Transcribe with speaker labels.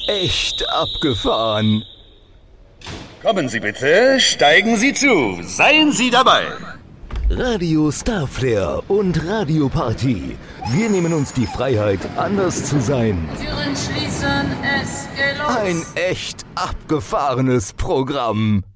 Speaker 1: echt abgefahren.
Speaker 2: Kommen Sie bitte, steigen Sie zu, seien Sie dabei.
Speaker 1: Radio Starflare und Radio Party. Wir nehmen uns die Freiheit, anders zu sein.
Speaker 3: Türen schließen, es geht los.
Speaker 1: Ein echt abgefahrenes Programm.